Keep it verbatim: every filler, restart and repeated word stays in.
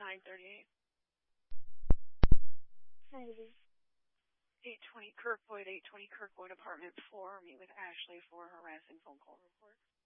nine thirty-eight. Maybe. eight twenty Kirkwood, eight twenty Kirkwood, apartment four. Meet with Ashley for harassing phone call report.